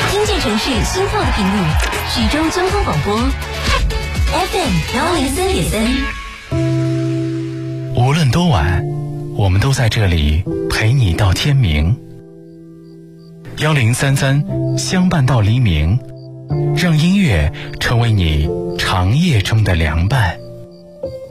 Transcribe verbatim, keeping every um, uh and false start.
听见城市心跳的频率，徐州交通广播 F M 幺零三点三。 无论多晚，我们都在这里陪你到天明。幺零三三相伴到黎明，让音乐成为你长夜中的凉伴。